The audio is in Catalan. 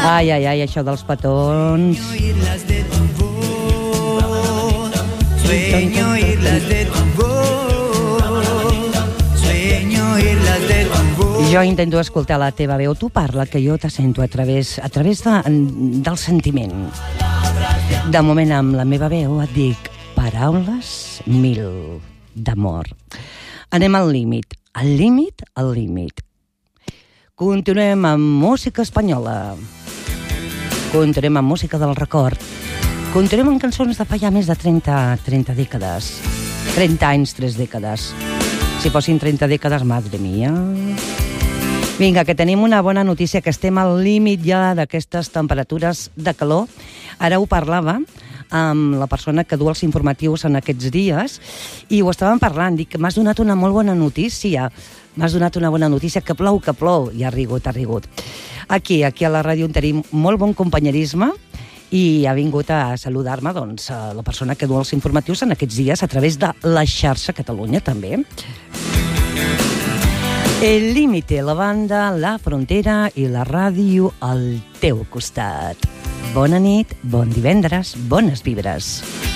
Ai, ai, ai, això dels petons. Sueño oírlas de tu voz, sueño oírlas de tu voz. Jo intento escoltar la teva veu. Tu parla, que jo te sento a través del sentiment. De moment, amb la meva veu et dic paraules mil d'amor. Anem al límit. Al límit, al límit. Continuem amb música espanyola. Continuem amb música del record. Continuem amb cançons de fa ja més de 30 dècades. 30 anys, 3 dècades. Si fossin 30 dècades, madre mia. Vinga, que tenim una bona notícia, que estem al límit ja d'aquestes temperatures de calor. Ara ho parlava amb la persona que du els informatius en aquests dies i ho estàvem parlant. Dic que m'has donat una molt bona notícia. M'has donat una bona notícia, que plou, i ha rigut, ha rigut. Aquí a la ràdio en tenim molt bon companyerisme i ha vingut a saludar-me doncs, la persona que du els informatius en aquests dies a través de la xarxa Catalunya, també. El Límite, la banda, la frontera i la ràdio al teu costat. Bona nit, bon divendres, bones vibres.